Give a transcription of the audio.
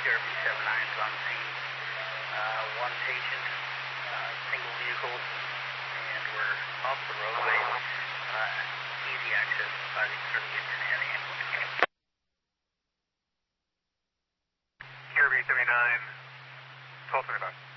PRB 79 is on scene. One patient, single vehicle, and we're off the roadway. Easy access for the internet and PRB 79, 1275.